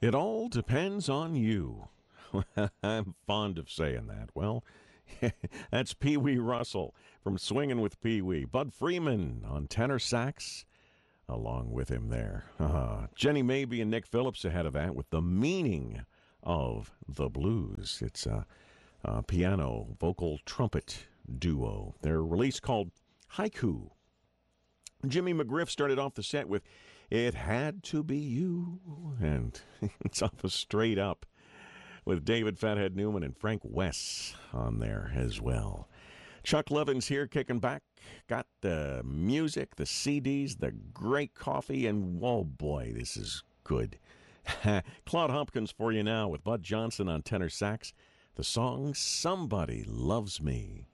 It all depends on you. I'm fond of saying that. Well, that's Pee Wee Russell from Swingin' with Pee Wee. Bud Freeman on tenor sax along with him there. Jenny Mabie and Nick Phillips ahead of that with The Meaning of the Blues. It's a piano, vocal, trumpet duo. Their release called Haiku. Jimmy McGriff started off the set with It Had to Be You, and it's off of Straight Up with David Fathead Newman and Frank Wess on there as well. Chuck Levin's here kicking back. Got the music, the CDs, the great coffee, and oh boy, this is good. Claude Hopkins for you now with Bud Johnson on tenor sax. The song Somebody Loves Me.